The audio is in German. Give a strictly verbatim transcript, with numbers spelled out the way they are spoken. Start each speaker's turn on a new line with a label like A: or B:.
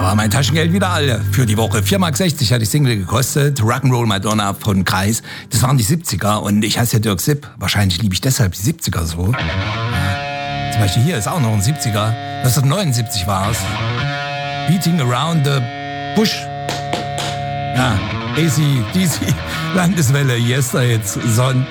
A: war mein Taschengeld wieder alle für die Woche. vier Mark sechzig hat die Single gekostet. Rock'n'Roll Madonna von Kreis. Das waren die siebziger und ich heiße ja Dirk Sipp. Wahrscheinlich liebe ich deshalb die siebziger so. Ja. Zum Beispiel hier ist auch noch ein siebziger. neunzehnhundertneunundsiebzig war es. Beating Around the Bush. Ja, A C D C, Landeswelle, Yesterday, Son.